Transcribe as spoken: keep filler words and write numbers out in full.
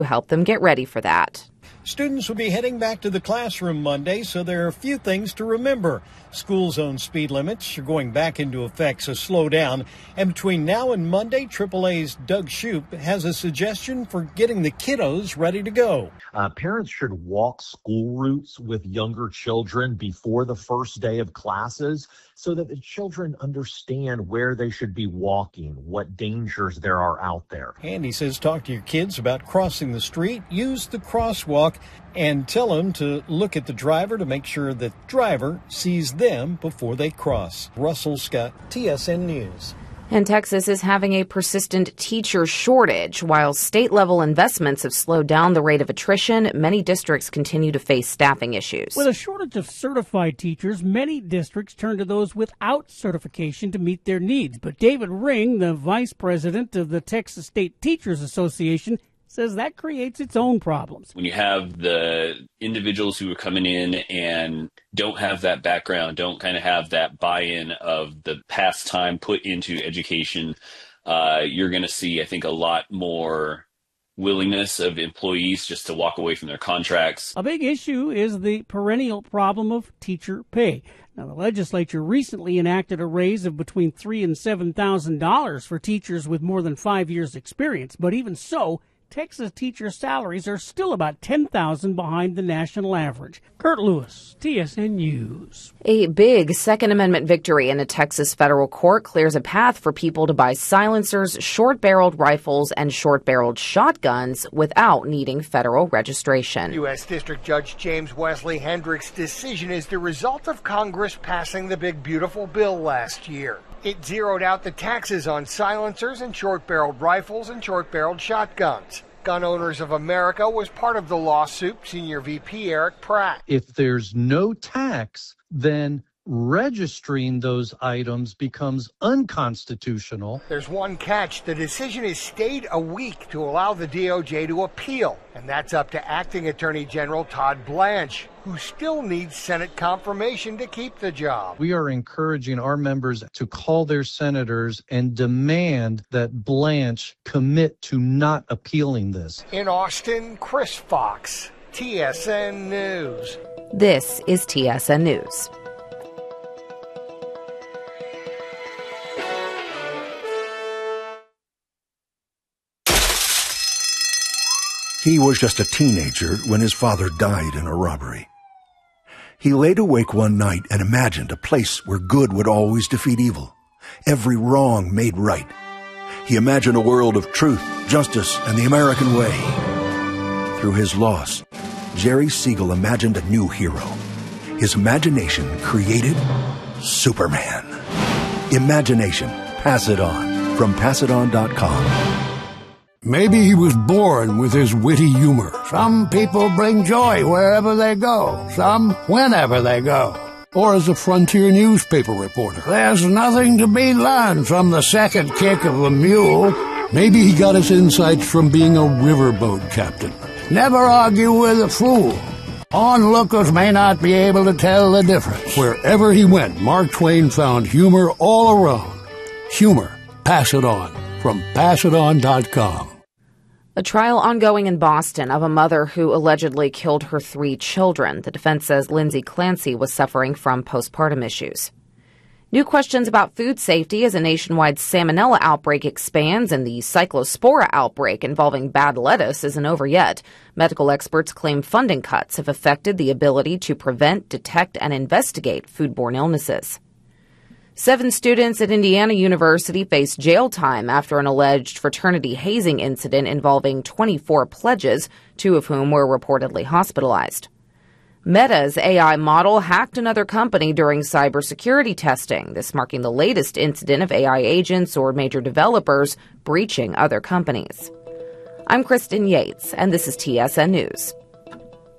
help them get ready for that. Students will be heading back to the classroom Monday, so there are a few things to remember. School zone speed limits are going back into effect, so slow down. And between now and Monday, triple A's Doug Shoup has a suggestion for getting the kiddos ready to go. Uh, parents should walk school routes with younger children before the first day of classes so that the children understand where they should be walking, what dangers there are out there. And he says talk to your kids about crossing the street, use the crosswalk, and tell them to look at the driver to make sure that the driver sees them before they cross. Russell Scott, T S N News. And Texas is having a persistent teacher shortage. While state-level investments have slowed down the rate of attrition, many districts continue to face staffing issues. With a shortage of certified teachers, many districts turn to those without certification to meet their needs. But David Ring, the vice president of the Texas State Teachers Association, says that creates its own problems. When you have the individuals who are coming in and don't have that background, don't kind of have that buy-in of the past time put into education, uh, you're going to see, I think, a lot more willingness of employees just to walk away from their contracts. A big issue is the perennial problem of teacher pay. Now, the legislature recently enacted a raise of between three and seven thousand dollars for teachers with more than five years' experience, but even so, Texas teacher salaries are still about ten thousand dollars behind the national average. Kurt Lewis, T S N News. A big Second Amendment victory in a Texas federal court clears a path for people to buy silencers, short-barreled rifles, and short-barreled shotguns without needing federal registration. U S. District Judge James Wesley Hendricks' decision is the result of Congress passing the Big Beautiful Bill last year. It zeroed out the taxes on silencers and short-barreled rifles and short-barreled shotguns. Gun Owners of America was part of the lawsuit, Senior V P Eric Pratt. If there's no tax, then registering those items becomes unconstitutional. There's one catch. The decision has stayed a week to allow the D O J to appeal, and that's up to Acting Attorney General Todd Blanche, who still needs Senate confirmation to keep the job. We are encouraging our members to call their senators and demand that Blanche commit to not appealing this. In Austin, Chris Fox, T S N News. This is T S N News. He was just a teenager when his father died in a robbery. He laid awake one night and imagined a place where good would always defeat evil, every wrong made right. He imagined a world of truth, justice, and the American way. Through his loss, Jerry Siegel imagined a new hero. His imagination created Superman. Imagination. Pass it on. From pass it on dot com. Maybe he was born with his witty humor. Some people bring joy wherever they go, some whenever they go. Or as a frontier newspaper reporter. There's nothing to be learned from the second kick of a mule. Maybe he got his insights from being a riverboat captain. Never argue with a fool. Onlookers may not be able to tell the difference. Wherever he went, Mark Twain found humor all around. Humor. Pass it on. From pass it on dot com. A trial ongoing in Boston of a mother who allegedly killed her three children. The defense says Lindsay Clancy was suffering from postpartum issues. New questions about food safety as a nationwide salmonella outbreak expands, and the cyclospora outbreak involving bad lettuce isn't over yet. Medical experts claim funding cuts have affected the ability to prevent, detect, and investigate foodborne illnesses. Seven students at Indiana University face jail time after an alleged fraternity hazing incident involving twenty-four pledges, two of whom were reportedly hospitalized. Meta's A I model hacked another company during cybersecurity testing, this marking the latest incident of A I agents or major developers breaching other companies. I'm Kristen Yates, and this is T S N News.